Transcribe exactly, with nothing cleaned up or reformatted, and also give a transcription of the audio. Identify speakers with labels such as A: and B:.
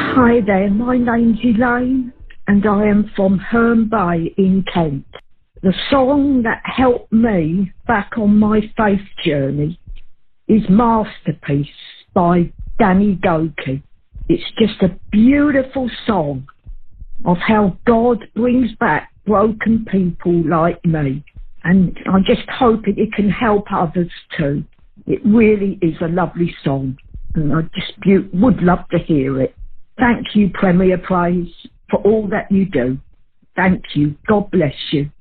A: Hi there, my name's Elaine and I am from Herne Bay in Kent. The song that helped me back on my faith journey is Masterpiece by Danny Gokey. It's just a beautiful song of how God brings back broken people like me. And I just hope it, it can help others too. It really is a lovely song and I just be- would love to hear it. Thank you, Premier Praise, for all that you do. Thank you. God bless you.